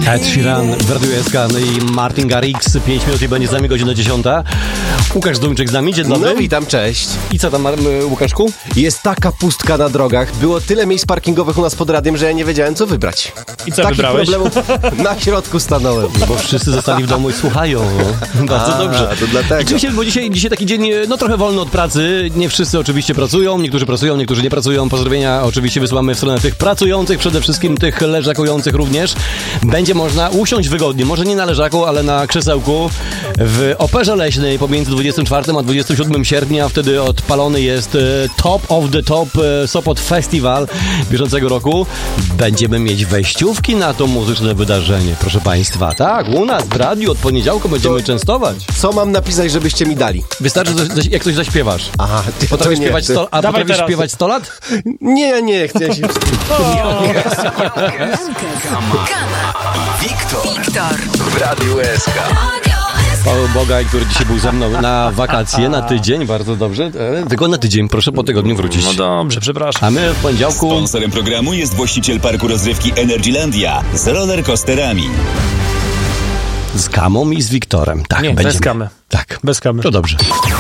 Ed Sheeran w Radiu SK, no i Martin Garrix, 5 minut i będzie z nami, godzina 10. Łukasz Zdomczyk z nami, dzień dobry. No witam, cześć. I co tam, Łukaszku? Jest taka pustka na drogach. Było tyle miejsc parkingowych u nas pod radiem, że ja nie wiedziałem, co wybrać. I co Takich wybrałeś? problemów na środku stanąłem. No bo wszyscy zostali w domu i słuchają. Bardzo dobrze. To dlatego. Oczywiście, bo dzisiaj taki dzień, no trochę wolny od pracy. Nie wszyscy oczywiście pracują, niektórzy nie pracują. Pozdrowienia oczywiście wysyłamy w stronę tych pracujących, przede wszystkim tych leżakujących również. Będzie można usiąść wygodnie, może nie na leżaku, ale na krzesełku w Operze Leśnej pomiędzy 24 a 27 sierpnia. Wtedy odpalony jest Top of the Top Sopot Festival bieżącego roku. Będziemy mieć wejściówki na to muzyczne wydarzenie, proszę Państwa. Tak, u nas w radiu od poniedziałku będziemy częstować. Co mam napisać, żebyście mi dali? Wystarczy, jak coś zaśpiewasz. Aha, Potrafisz śpiewać 100 lat? Nie chcę się... Wiktor w Radiu SK. Paweł Bogaj, który dzisiaj był ze mną na wakacje, na tydzień, bardzo dobrze. Tylko na tydzień, proszę po tygodniu wrócić. No dobrze, przepraszam. A my w poniedziałku... Sponsorem programu jest właściciel parku rozrywki Energylandia z rollercoasterami. Z Kamą i z Wiktorem. Tak, Nie, będziemy. bez Kamy. Tak. Bez Kamy. To dobrze.